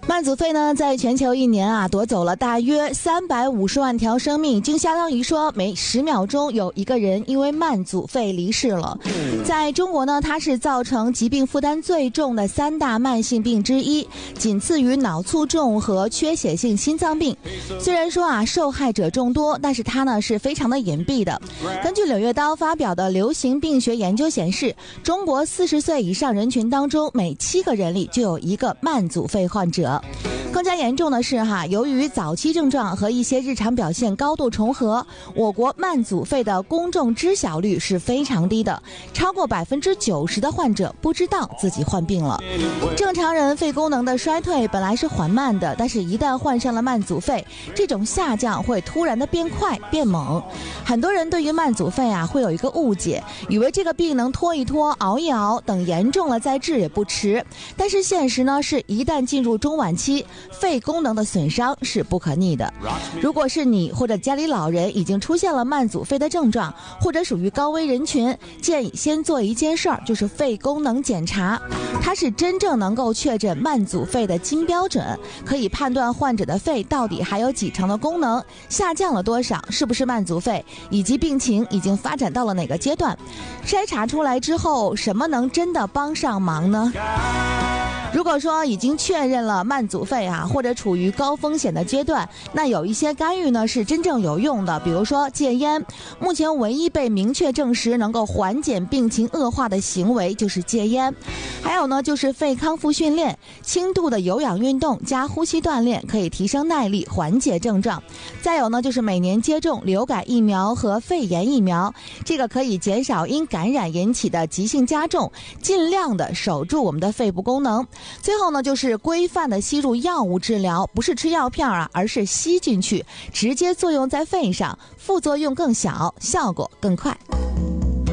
慢阻肺呢，在全球一年夺走了大约350万条生命，就相当于说每10秒钟有一个人因为慢阻肺离世了。在中国呢，它是造成疾病负担最重的3大慢性病之一，仅次于脑卒中和缺血性心脏病。虽然说受害者众多，但是它呢是非常的隐蔽的。根据《柳叶刀》发表的流行病学研究显示，中国40岁以上人群当中，每7个人里就有1个慢阻肺患者。更加严重的是由于早期症状和一些日常表现高度重合，我国慢阻肺的公众知晓率是非常低的，超过90%的患者不知道自己患病了。正常人肺功能的衰退本来是缓慢的，但是一旦患上了慢阻肺，这种下降会突然的变快变猛。很多人对于慢阻肺会有一个误解，以为这个病能拖一拖熬一熬，等严重了再治也不迟。但是现实呢是，一旦进入中晚期，肺功能的损伤是不可逆的。如果是你或者家里老人已经出现了慢阻肺的症状，或者属于高危人群，建议先做一件事儿，就是肺功能检查。它是真正能够确诊慢阻肺的金标准，可以判断患者的肺到底还有几成的功能，下降了多少，是不是慢阻肺，以及病情已经发展到了哪个阶段。筛查出来之后，什么能真的帮上忙呢？如果说已经确认了慢阻肺或者处于高风险的阶段，那有一些干预呢是真正有用的，比如说戒烟。目前唯一被明确证实能够缓解病情恶化的行为就是戒烟。还有呢就是肺康复训练，轻度的有氧运动加呼吸锻炼可以提升耐力，缓解症状。再有呢就是每年接种流感疫苗和肺炎疫苗，这个可以减少因感染引起的急性加重，尽量的守住我们的肺部功能。最后呢就是规范的吸入药物治疗，不是吃药片而是吸进去，直接作用在肺上，副作用更小，效果更快。